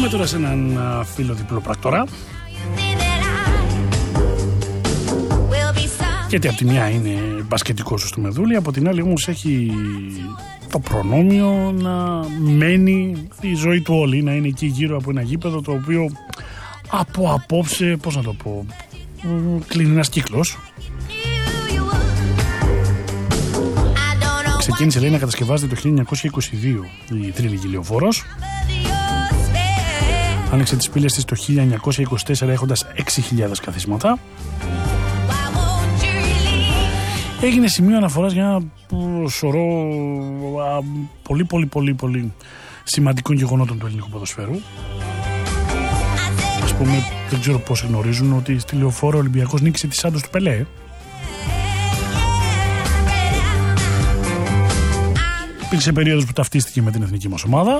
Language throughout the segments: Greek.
Πάμε τώρα σε έναν φίλο διπλοπράκτορα. Γιατί από τη μια είναι μπασκετικός στο Μεδούλη, από την άλλη όμως έχει το προνόμιο να μένει η ζωή του όλη, να είναι εκεί γύρω από ένα γήπεδο το οποίο από απόψε, πώς να το πω, κλείνει ένας κύκλος. Ξεκίνησε, λέει, να κατασκευάζεται το 1922 η θρύλικη λεωφόρος. Άνοιξε τις πύλες της το 1924 έχοντας 6.000 καθίσματα. Έγινε σημείο αναφοράς για ένα σωρό πολύ σημαντικών γεγονότων του ελληνικού ποδοσφαίρου. Ας πούμε, δεν ξέρω πώς γνωρίζουν ότι στη Λεωφόρο ο Ολυμπιακός νίκησε τη Σάντος του Πελέ. Υπήρξε περίοδος που ταυτίστηκε με την εθνική μας ομάδα.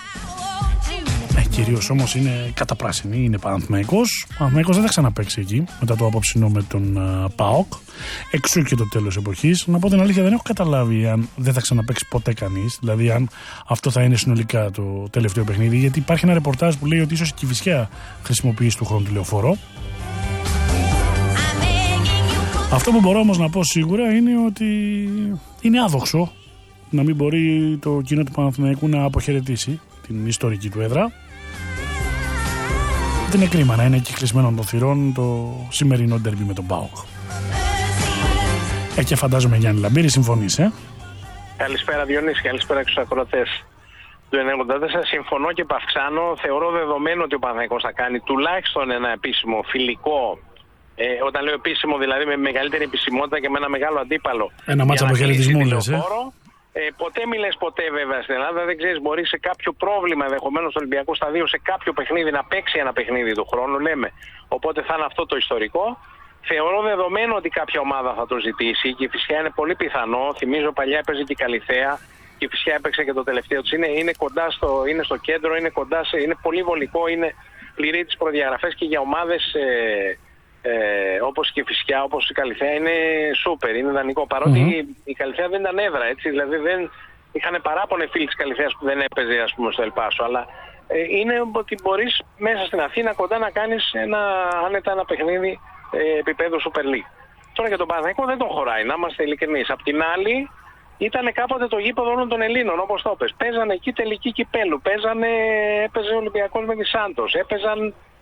Κυρίως όμως είναι καταπράσινη, είναι Παναθηναϊκός. Ο Παναθηναϊκός δεν θα ξαναπαίξει εκεί μετά το απόψινό με τον ΠΑΟΚ. Εξού και το τέλος εποχής. Να πω την αλήθεια, δεν έχω καταλάβει αν δεν θα ξαναπαίξει ποτέ κανείς. Δηλαδή, αν αυτό θα είναι συνολικά το τελευταίο παιχνίδι. Γιατί υπάρχει ένα ρεπορτάζ που λέει ότι ίσως η Κηφισιά χρησιμοποιήσει του χρόνου τη Λεωφόρο. Αυτό που μπορώ όμως να πω σίγουρα είναι ότι είναι άδοξο να μην μπορεί το κοινό του Παναθηναϊκού να αποχαιρετήσει την ιστορική του έδρα. Είναι κρίμα να είναι εκεί κλεισμένων των θυρών το σημερινό ντέρμπι με τον ΠΑΟΚ. Και φαντάζομαι, Γιάννη Λαμπύρη, συμφωνείς, Καλησπέρα Διονύση, καλησπέρα στους ακροατές του 94. Συμφωνώ και παυξάνω. Θεωρώ δεδομένο ότι ο Παναθηναϊκός θα κάνει τουλάχιστον ένα επίσημο φιλικό. Όταν λέω επίσημο, δηλαδή με μεγαλύτερη επισημότητα και με ένα μεγάλο αντίπαλο. Ένα μάτσα αποχαιρετισμού, λες, ποτέ μη λες ποτέ, βέβαια, στην Ελλάδα. Δεν ξέρεις, μπορεί σε κάποιο πρόβλημα ενδεχομένως ο Ολυμπιακός στα δύο σε κάποιο παιχνίδι να παίξει ένα παιχνίδι του χρόνου, λέμε. Οπότε θα είναι αυτό το ιστορικό. Θεωρώ δεδομένο ότι κάποια ομάδα θα το ζητήσει και φυσικά είναι πολύ πιθανό. Θυμίζω παλιά έπαιζε και η Καλιθέα και φυσικά έπαιξε και το τελευταίο του. Είναι κοντά είναι στο κέντρο, είναι πολύ βολικό, είναι πληρεί τις προδιαγραφές και για ομάδες. Όπως και φυσικά, όπως η Καλιθέα είναι σούπερ, είναι ιδανικό. Παρότι η Καλιθέα δεν ήταν έδρα, έτσι, δηλαδή δεν είχαν παράπονε φίλοι της Καλιθέας που δεν έπαιζε, ας πούμε, στο Ελπάσο. Αλλά είναι ότι μπορείς μέσα στην Αθήνα κοντά να κάνεις άνετα ένα παιχνίδι επίπεδου Super League. Τώρα για τον Παναθηναϊκό δεν τον χωράει, να είμαστε ειλικρινείς. Απ' την άλλη, ήταν κάποτε το γήπεδο όλων των Ελλήνων, όπως το πες. Παίζανε εκεί τελική κυπέλου, έπαιζε ο Ολυμπιακός με τη Σάντος, έπαιζαν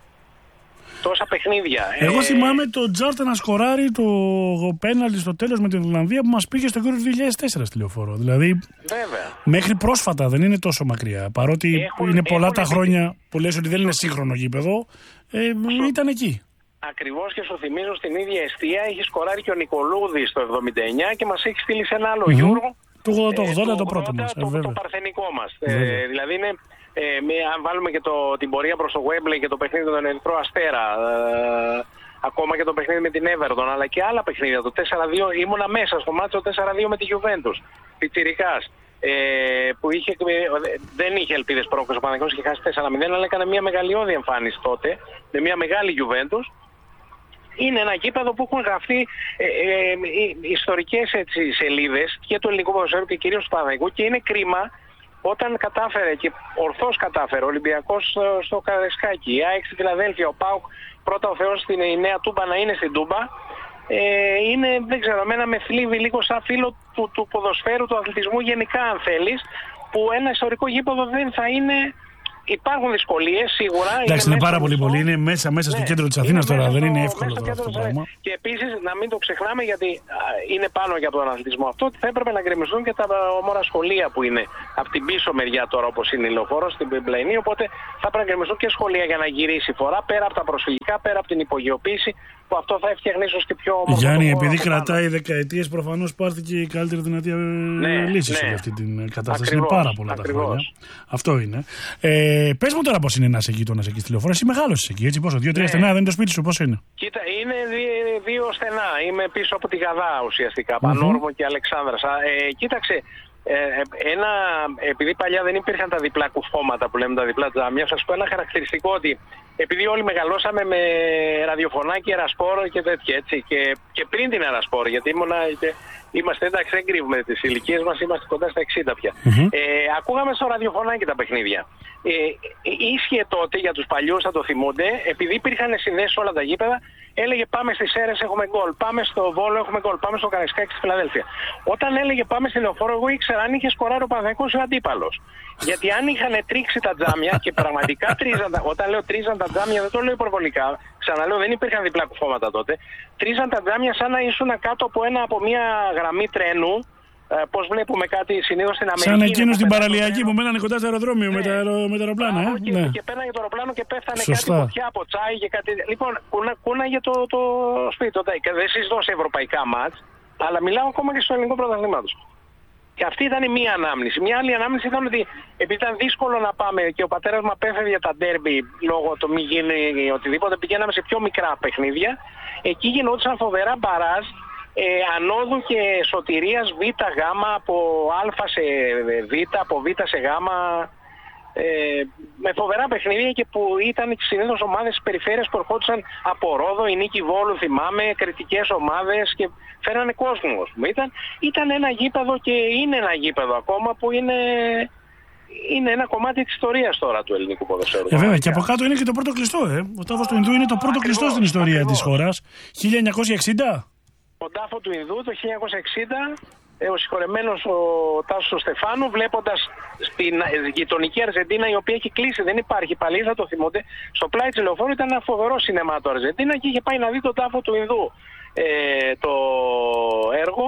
τόσα παιχνίδια. Εγώ θυμάμαι το Τζάρτα να σκοράρει το πέναλτι στο τέλος με την Ιρλανδία που μας πήγε στο Euro 2004 στη Λεωφόρο. Δηλαδή, βέβαια, μέχρι πρόσφατα δεν είναι τόσο μακριά. Παρότι είναι πολλά τα χρόνια που λες ότι δεν είναι σύγχρονο γήπεδο, ήταν εκεί. Ακριβώς, και σου θυμίζω στην ίδια εστία έχει σκοράρει και ο Νικολούδης το 79 και μας έχει στείλει σε ένα άλλο Euro. Το 80 το πρώτο μας. Το παρθενικό μας. Δηλαδή είναι. Αν βάλουμε και την πορεία προς το Wembley και το παιχνίδι με τον Ερυθρό Αστέρα, ακόμα και το παιχνίδι με την Everton, αλλά και άλλα παιχνίδια, το 4-2, ήμουνα μέσα στο μάτσο 4-2 με τη Juventus, πιτσιρικάς, που δεν είχε ελπίδες πρόκριση ο Παναθηναϊκός, είχε χάσει 4-0, αλλά έκανε μια μεγαλειώδη εμφάνιση τότε, με μια μεγάλη Juventus. Είναι ένα γήπεδο που έχουν γραφτεί ιστορικές σελίδες και του ελληνικού ποδοσφαίρου και κυρίως του Παναθηναϊκού, και είναι κρίμα όταν κατάφερε και ορθώς κατάφερε ο Ολυμπιακός στο Καραϊσκάκι, η ΑΕΚ στη Φιλαδέλφια, ο ΠΑΟΚ πρώτα ο Θεός στην Νέα Τούμπα να είναι στην Τούμπα, είναι, δεν ξέρω, εμένα με θλίβει λίγο σαν φίλο του ποδοσφαίρου, του αθλητισμού γενικά, αν θέλεις, που ένα ιστορικό γήπεδο δεν θα είναι. Υπάρχουν δυσκολίες σίγουρα. Εντάξει, είναι πάρα πολύ. Είναι μέσα στο κέντρο της Αθήνας τώρα. Δεν είναι εύκολο αυτό το πράγμα. Και επίσης να μην το ξεχνάμε, γιατί είναι πάνω και από τον αθλητισμό αυτό, ότι θα έπρεπε να γκρεμιστούν και τα ομόρα σχολεία που είναι από την πίσω μεριά τώρα, όπως είναι η Λεωφόρος, στην Πλαϊνή. Οπότε θα έπρεπε να γκρεμιστούν και σχολεία για να γυρίσει η φορά, πέρα από τα προσφυγικά, πέρα από την υπογειοποίηση, που αυτό θα έφτιαχνε ίσως και πιο όμορφο. Γιάννη, επειδή κρατάει δεκαετίες, προφανώς πάρθηκε η καλύτερη δυνατή λύση σε αυτή την κατάσταση. Είναι πάρα πολλά τα χρόνια. Αυτό είναι. Πες μου τώρα πώς είναι να είσαι γείτονας εκεί στη Λεωφόρο. Εσύ μεγάλωσες εκεί, έτσι, πόσο, 2-3 στενά, δεν είναι το σπίτι σου, πώς είναι? Κοίτα, είναι 2 στενά. Είμαι πίσω από τη Γαδά ουσιαστικά, Πανόρμο και Αλεξάνδρας. Κοίταξε, Επειδή παλιά δεν υπήρχαν τα διπλά κουφώματα που λέμε, τα διπλά τζάμια, σας πω ένα χαρακτηριστικό ότι επειδή όλοι μεγαλώσαμε με ραδιοφωνάκι, ερασπόρο και τέτοια, έτσι, και πριν την ερασπόρο, γιατί είμαστε, εντάξει, δεν κρύβουμε τις ηλικίες μας, είμαστε κοντά στα 60 πια. Ακούγαμε στο ραδιοφωνάκι τα παιχνίδια. Ίσχυε τότε για τους παλιούς, θα το θυμούνται, επειδή υπήρχαν συνδέσεις όλα τα γήπεδα, έλεγε πάμε στις Σέρρες έχουμε γκολ, πάμε στο Βόλο έχουμε γκολ, πάμε στο Καραϊσκάκι στη Φιλαδέλφια. Όταν έλεγε πάμε στη Λεωφόρο, εγώ ήξερα αν είχε σκοράρει ο Παναθηναϊκός ή ο αντίπαλος. Γιατί αν είχαν τρίξει τα τζάμια και πραγματικά τρίζαν, όταν λέω τρίζαν τα τζάμια δεν το λέω υπερβολικά, ξαναλέω δεν υπήρχαν διπλά κουφώματα τότε, τρίζαν τα τζάμια σαν να ήσουν κάτω από μια γραμμή τρένου. Πώς βλέπουμε κάτι συνήθως στην Αμερική. Σαν εκείνους στην παραλιακή που μένανε κοντά στο αεροδρόμιο με τα αεροπλάνα. Ναι. Και πέρναγε το αεροπλάνο και πέφτανε κάτι φωτιά από τσάι και κάτι. Λοιπόν, κούναγε το σπίτι. Δεν συζητώ σε ευρωπαϊκά μάτς, αλλά μιλάω ακόμα και στο ελληνικό πρωταθλήματος. Και αυτή ήταν η μία ανάμνηση. Μια άλλη ανάμνηση ήταν ότι επειδή ήταν δύσκολο να πάμε και ο πατέρας μου απέφευγε τα ντέρμπι λόγω του μη γίνει οτιδήποτε, πηγαίναμε σε πιο μικρά παιχνίδια. Εκεί γινόντουσαν φοβερά μπαράζ. Ανόδου και σωτηρίας Β, Γ, από Α σε Β, από Β σε Γ, με φοβερά παιχνίδια και που ήταν συνήθως ομάδες της περιφέρειας που ερχόντουσαν από Ρόδο, η Νίκη Βόλου θυμάμαι, κριτικές ομάδες και φέρανε κόσμο. Ήταν ένα γήπεδο και είναι ένα γήπεδο ακόμα που είναι ένα κομμάτι της ιστορίας τώρα του ελληνικού ποδοσφαίρου. Βέβαια, και από κάτω είναι και το πρώτο κλειστό. Ο τάφος του Ινδού είναι το πρώτο κλειστό στην ιστορία της χώρας. 1960. Ο τάφο του Ινδού το 1960, ο συγχωρεμένος ο Τάσος Στεφάνου, βλέποντας στην γειτονική Αργεντίνα, η οποία έχει κλείσει, δεν υπάρχει παλί, θα το θυμούνται, στο πλάι της Λεωφόρου ήταν ένα φοβερό σινεμά του Αργεντίνα και είχε πάει να δει τον τάφο του Ινδού το έργο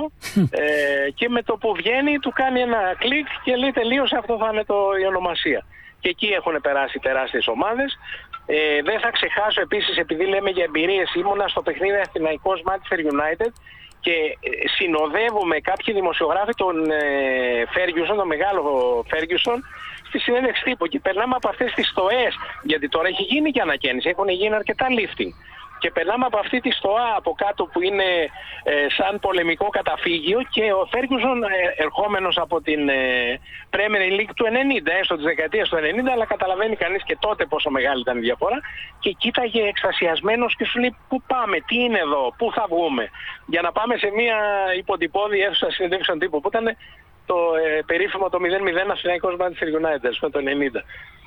και με το που βγαίνει του κάνει ένα κλικ και λέει τελείωσε, αυτό θα είναι η ονομασία. Και εκεί έχουν περάσει τεράστιες ομάδες. Δεν θα ξεχάσω επίσης, επειδή λέμε για εμπειρίες, ήμουνα στο παιχνίδι Αθηναϊκός Manchester United και συνοδεύουμε κάποιοι δημοσιογράφοι τον Ferguson, τον μεγάλο Ferguson, στη συνέντευξη τύπου και περνάμε από αυτές τις στοές, γιατί τώρα έχει γίνει και ανακαίνιση, έχουν γίνει αρκετά lifting. Και περνάμε από αυτή τη στοά από κάτω που είναι σαν πολεμικό καταφύγιο και ο Φέργκουσον ερχόμενος από την Premier League του 90, έστω της δεκαετίας του 90, αλλά καταλαβαίνει κανείς και τότε πόσο μεγάλη ήταν η διαφορά και κοίταγε εκστασιασμένος και σου λέει πού πάμε, τι είναι εδώ, πού θα βγούμε, για να πάμε σε μια υποτυπώδη αίθουσα συνεντεύξεων τύπου που ήταν το περίφημο το 0-0 Αθηναϊκός Manchester United το 90.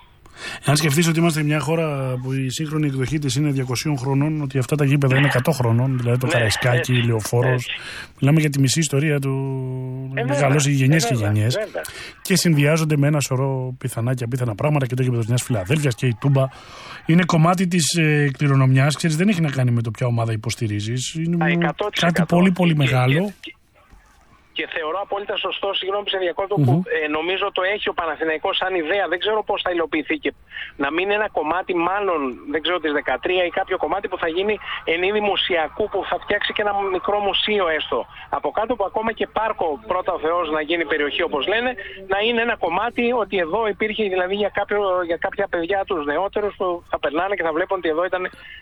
Αν σκεφτείς ότι είμαστε μια χώρα που η σύγχρονη εκδοχή της είναι 200 χρονών, ότι αυτά τα γήπεδα είναι 100 χρονών, δηλαδή το Καραϊσκάκι, η Λεωφόρος, μιλάμε για τη μισή ιστορία του μεγαλώσει γενιές και γενιές, και συνδυάζονται με ένα σωρό πιθανά και απίθανα πράγματα και το γήπεδο της Νέας Φιλαδέλφειας και η Τούμπα. Είναι κομμάτι της κληρονομιάς, ξέρεις, δεν έχει να κάνει με το ποια ομάδα υποστηρίζεις. Είναι κάτι πολύ πολύ μεγάλο. Και θεωρώ απόλυτα σωστό, συγγνώμη που σε διακόπτω, που νομίζω το έχει ο Παναθηναϊκός σαν ιδέα. Δεν ξέρω πώς θα υλοποιηθεί και να μείνει ένα κομμάτι, μάλλον δεν ξέρω της 13 ή κάποιο κομμάτι που θα γίνει εν είδη μουσιακού, που θα φτιάξει και ένα μικρό μουσείο έστω. Από κάτω που ακόμα και πάρκο, πρώτα ο Θεός να γίνει περιοχή όπως λένε, να είναι ένα κομμάτι ότι εδώ υπήρχε δηλαδή για κάποια παιδιά τους νεότερους που θα περνάνε και θα βλέπουν ότι εδώ ήταν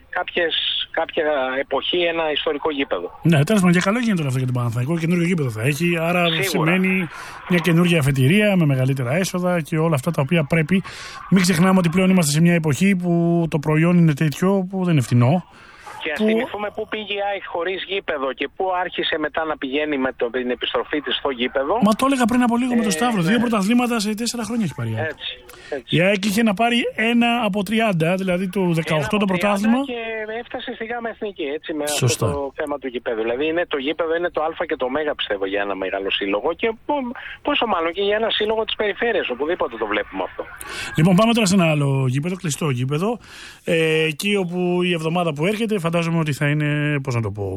κάποια εποχή ένα ιστορικό γήπεδο. Ναι, τέλος πάντων, για καλό γίνεται αυτό για τον Παναθηναϊκό, καινούργιο γήπεδο θα έχει. Άρα σίγουρα σημαίνει μια καινούργια αφετηρία με μεγαλύτερα έσοδα και όλα αυτά τα οποία πρέπει. Μην ξεχνάμε ότι πλέον είμαστε σε μια εποχή που το προϊόν είναι τέτοιο που δεν είναι φτηνό. Και ας θυμηθούμε πού πήγε η ΑΕΚ χωρίς γήπεδο και πού άρχισε μετά να πηγαίνει με την επιστροφή της στο γήπεδο. Μα το έλεγα πριν από λίγο με τον Σταύρο. 2 πρωταθλήματα σε 4 χρόνια έχει πάρει η ΑΕΚ. Η ΑΕΚ είχε να πάρει ένα από 30, δηλαδή το 18 το πρωτάθλημα. Και έφτασε σιγά με εθνική, έτσι, με αυτό το θέμα του γηπέδου. Δηλαδή το γήπεδο είναι το Α και το Μέγα, πιστεύω, για ένα μεγάλο σύλλογο και πόσο μάλλον και για ένα σύλλογο της περιφέρειας, οπουδήποτε το βλέπουμε αυτό. Λοιπόν, πάμε τώρα σε ένα άλλο γήπεδο, κλειστό γήπεδο. Εκεί όπου η εβδομάδα που έρχεται, φαντάζομαι ότι θα είναι, πώς να το πω,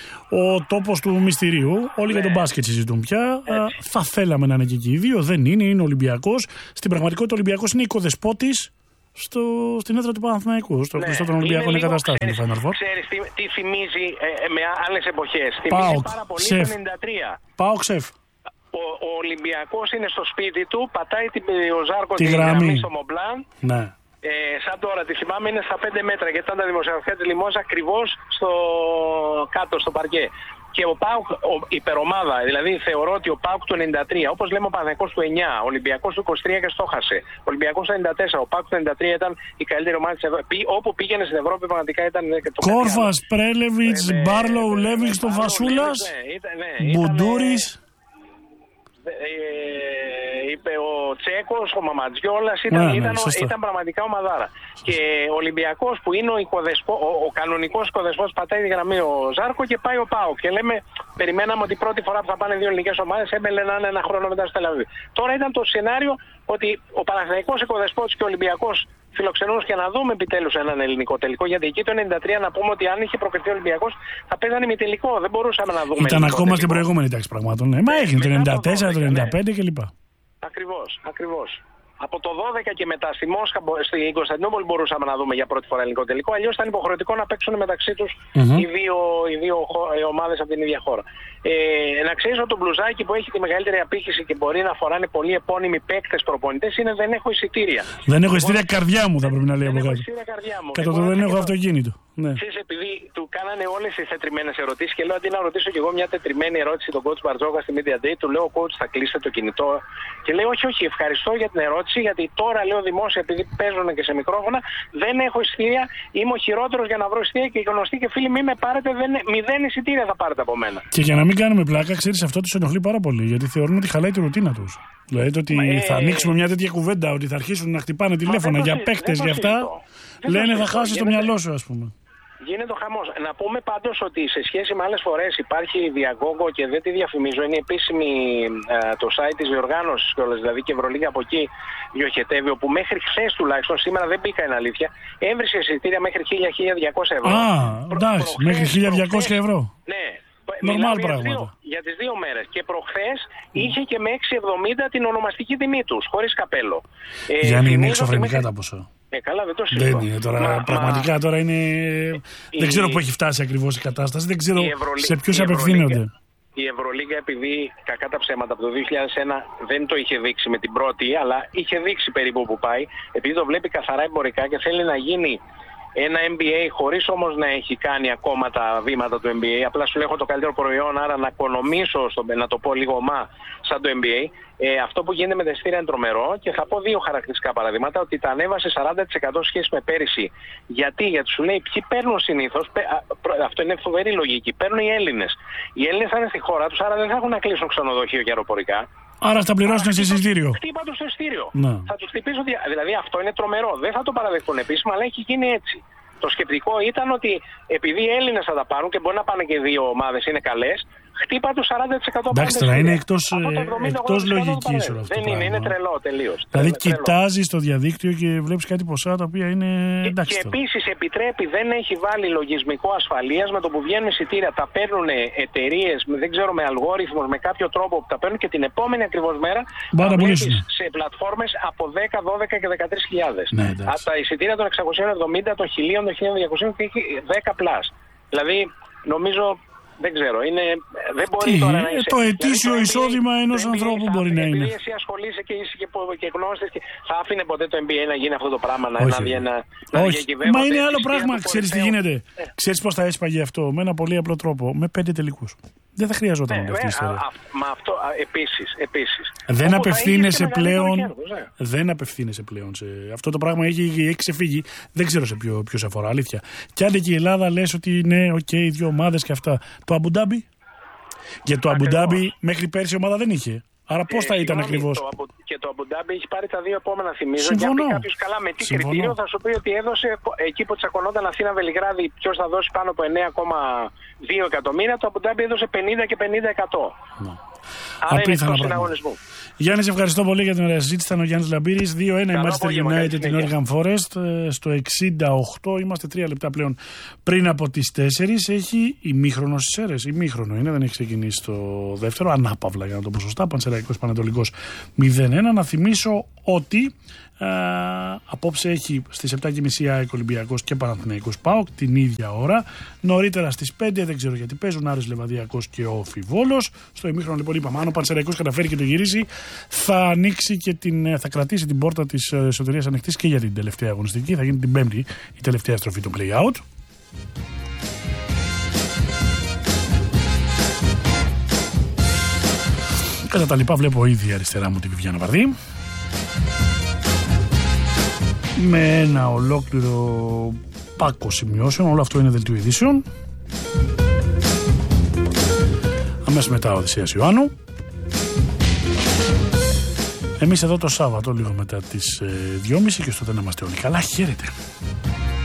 ο τόπος του μυστηρίου. Όλοι για τον μπάσκετ συζητούν πια. Θα θέλαμε να είναι και εκεί οι δύο. Δεν είναι, είναι Ολυμπιακός. Στην πραγματικότητα, ο Ολυμπιακός είναι οικοδεσπότης στην έδρα του Παναθηναϊκού. Στο κλειστό των Ολυμπιακών εγκαταστάσεων του Final Four. Ξέρεις τι θυμίζει με άλλες εποχές. Θυμίζει πάρα πολύ το 93. Πάω ξεφ. Ο Ολυμπιακός είναι στο σπίτι του, πατάει ο Ζάρκο τη γραμμή στο Μομπλάν. Ναι. Σαν τώρα, τη θυμάμαι, είναι στα 5 μέτρα γιατί ήταν τα δημοσιογραφικά της Λιμόζα ακριβώς κάτω στο παρκέ. και ο ΠΑΟΚ υπερομάδα. Δηλαδή θεωρώ ότι ο ΠΑΟΚ του 93, όπως λέμε ο Παναθηναϊκός του 9, ο Ολυμπιακός του 23 και στόχασε. Ο Ολυμπιακός του 94, ο ΠΑΟΚ του 93 ήταν η καλύτερη ομάδα της Ευρώπης. Όπου πήγαινε στην Ευρώπη πραγματικά ήταν το Κόρφας, Πρέλεβιτς, Μπάρλοου, Λέβινγκστον, Φασούλας, Μπουντούρης. Είπε ο Τσέκος, ο Μαματζιόλας, ήταν πραγματικά ομαδάρα. Και ο Ολυμπιακός που είναι ο κανονικός οικοδεσπότης, πατάει τη γραμμή ο Ζάρκο και πάει ο ΠΑΟΚ. Και λέμε, περιμέναμε ότι πρώτη φορά που θα πάνε δύο ελληνικές ομάδες έμελε να είναι ένα χρόνο μετά στο Τελαβίβ. Τώρα ήταν το σενάριο ότι ο Παναθηναϊκός οικοδεσπότης και ο Ολυμπιακός φιλοξενούν και να δούμε επιτέλους έναν ελληνικό τελικό. Γιατί εκεί το 93 να πούμε ότι αν είχε προκριθεί ο Ολυμπιακός θα παίζανε με τελικό. Δεν μπορούσαμε να δούμε. Ήταν ακόμα στην προηγούμενη τάξη πραγμάτων. Μα έγινε το 94, το 95 κλπ. Ακριβώς. Από το 12 και μετά στη Μόσχα, στην Κωνσταντινούπολη μπορούσαμε να δούμε για πρώτη φορά ελληνικό τελικό. Αλλιώς ήταν υποχρεωτικό να παίξουν μεταξύ τους οι δύο ομάδες από την ίδια χώρα. Να ξέρεις ότι το μπλουζάκι που έχει τη μεγαλύτερη απήχηση και μπορεί να φοράνε πολλοί επώνυμοι παίκτες προπονητές είναι δεν έχω εισιτήρια. Δεν έχω εισιτήρια, καρδιά μου θα πρέπει να λέει από κάτω. Κατά το δεν έχω αυτοκίνητο. Ναι. Ξέρεις, επειδή του κάνανε όλες τις τετριμένες ερωτήσεις και λέω αντί να ρωτήσω κι εγώ μια τετριμένη ερώτηση τον coach Μπαρτζόκα στη Media Day, του λέω coach θα κλείσετε το κινητό και λέει όχι, ευχαριστώ για την ερώτηση γιατί τώρα λέω δημόσια επειδή παίζουν και σε μικρόφωνα δεν έχω εισιτήρια, είμαι ο χειρότερος για να βρω εισιτήρια και οι γνωστοί και φίλοι μην με πάρετε, 0 εισιτήρια θα πάρετε από μένα. Και για να μην κάνουμε πλάκα, ξέρεις αυτό τους ενοχλεί πάρα πολύ γιατί θεωρούν ότι χαλάει τη ρουτίνα τους. Δηλαδή ότι θα ανοίξουμε μια τέτοια κουβέντα, ότι θα αρχίσουν να χτυπάνε τηλέφωνα για παίκτες, για αυτά. Λένε θα χάσεις το μυαλό σου, ας πούμε. Γίνεται ο χαμός. Να πούμε πάντως ότι σε σχέση με άλλες φορές υπάρχει Διαγκόγκο και δεν τη διαφημίζω. Είναι επίσημη το site της διοργάνωσης κιόλας, δηλαδή και Ευρωλίγα από εκεί διοχετεύει, όπου μέχρι χθες τουλάχιστον, σήμερα δεν μπήκα είναι αλήθεια, έβρισε εισιτήρια μέχρι 1.000-1.200 ευρώ. Εντάξει, μέχρι 1.200 ευρώ. Ναι. Νορμάλ πράγματα. Για τις 2 μέρες. Και προχθές είχε και με 6,70 την ονομαστική τιμή τους, χωρίς καπέλο. Γιάννη, είναι εξωφρενικά τα ποσά. Καλά, δεν το συζητώ. Δεν είναι τώρα. Πραγματικά τώρα είναι. Δεν ξέρω πού έχει φτάσει ακριβώς η κατάσταση. Δεν ξέρω σε ποιους απευθύνονται. Η Ευρωλίγα, επειδή κακά τα ψέματα από το 2001 δεν το είχε δείξει με την πρώτη, αλλά είχε δείξει περίπου που πάει, επειδή το βλέπει καθαρά εμπορικά και θέλει να γίνει ένα NBA χωρίς όμως να έχει κάνει ακόμα τα βήματα του NBA. Απλά σου λέω έχω το καλύτερο προϊόν, άρα να οικονομήσω, να το πω λίγο σαν το NBA. Αυτό που γίνεται με τα εισιτήρια είναι τρομερό και θα πω 2 χαρακτηριστικά παραδείγματα. Ότι τα ανέβασε 40% σχέση με πέρυσι. Γιατί σου λέει ποιοι παίρνουν συνήθως, αυτό είναι φοβερή λογική, παίρνουν οι Έλληνες. Οι Έλληνες θα είναι στη χώρα τους, άρα δεν θα έχουν να κλείσουν ξενοδοχείο και αεροπορικά. Άρα θα πληρώσουν σε εισιτήριο. Χτύπα τους στο εισιτήριο. Θα τους χτυπήσουν. Δηλαδή αυτό είναι τρομερό. Δεν θα το παραδεχτούν επίσημα, αλλά έχει γίνει έτσι. Το σκεπτικό ήταν ότι επειδή οι Έλληνες θα τα πάρουν και μπορεί να πάνε και 2 ομάδες, είναι καλές, χτύπα του 40%. Εντάξει, τώρα είναι εκτός λογικής όλο αυτό. Δεν είναι τρελό τελείως. Δηλαδή κοιτάζεις στο διαδίκτυο και βλέπεις κάτι ποσά τα οποία είναι εντάξει. Και επίσης επιτρέπει, δεν έχει βάλει λογισμικό ασφαλείας, με το που βγαίνουν εισιτήρια τα παίρνουν εταιρείες, δεν ξέρω με αλγόριθμους, με κάποιο τρόπο που τα παίρνουν και την επόμενη ακριβώς μέρα τα βλέπεις σε πλατφόρμες από 10, 12 και 13.000. Ναι, τα εισιτήρια των 670, των 1.000, των 1.200 και έχει 10+. Δηλαδή νομίζω. Δεν ξέρω, δεν μπορεί τώρα να είσαι. Το ετήσιο εισόδημα ενός ανθρώπου μπορεί να είναι. Επειδή εσύ ασχολείσαι και είσαι και γνώστες και θα άφηνε ποτέ το NBA να γίνει αυτό το πράγμα, να διακυβεύονται. Μα είναι άλλο πράγμα, ξέρεις τι γίνεται. Ξέρεις πώς θα έσπαγε αυτό, με ένα πολύ απλό τρόπο, με 5 τελικούς. Δεν θα χρειαζόταν αυτή η ιστορία. Μα αυτό επίσης. Δεν απευθύνεσαι πλέον σε αυτό το πράγμα. Έχει ξεφύγει. Δεν ξέρω σε ποιος αφορά, αλήθεια. Κι άντε και η Ελλάδα λες ότι ναι, οκ, 2 ομάδες και αυτά. Το Αμπουντάμπι. Για το Αμπουντάμπι μέχρι πέρσι ομάδα δεν είχε. Άρα πώς θα ήταν ακριβώς. Και το Αμπουντάμπι έχει πάρει τα 2 επόμενα, θυμίζω. Συμφωνώ. Και αν πει κάποιος καλά με τι κριτήριο, θα σου πει ότι έδωσε εκεί που τσακωνόταν Αθήνα Βελιγράδι, ποιος θα δώσει πάνω από 9,2 εκατομμύρια. Το Αμπουντάμπι έδωσε 50 και 50%. Άρα είναι εκτός συναγωνισμού. Γιάννη, σε ευχαριστώ πολύ για την ωραία συζήτηση. Ήταν ο Γιάννης Λαμπύρης. 2-1 η Manchester United την Nottingham Forest. Στο 68 είμαστε 3 λεπτά πλέον πριν από τις 4. Έχει ημίχρονο στις αίρες. Ημίχρονο είναι, δεν έχει ξεκινήσει το δεύτερο. Ανάπαυλα για να το πω σωστά. Πανσεραϊκός Πανατολικός 0-1. Να θυμίσω ότι απόψε έχει στις 7.30 ΑΕΚ Ολυμπιακός και Παναθηναϊκός ΠΑΟΚ την ίδια ώρα. Νωρίτερα στις 5, δεν ξέρω γιατί παίζουν, Άρης Λεβαδιακός και ο Φιβόλος. Στο ημίχρονο λοιπόν είπαμε, αν ο Πανσεραϊκός καταφέρει και το γυρίσει, θα ανοίξει και θα κρατήσει την πόρτα της εσωτερίας ανοιχτής και για την τελευταία αγωνιστική. Θα γίνει την Πέμπτη η τελευταία στροφή του play-out. Κατά τα λοιπά βλέπω ήδη αριστερά μου τη Βιβιάνα Βαρδί με ένα ολόκληρο πάκο σημειώσεων. Όλο αυτό είναι δελτίο ειδήσεων. Αμέσως μετά ο Οδυσσέας Ιωάννου. Εμείς εδώ το Σάββατο λίγο μετά τις 2.30 και στο να είμαστε όλοι καλά. Χαίρετε.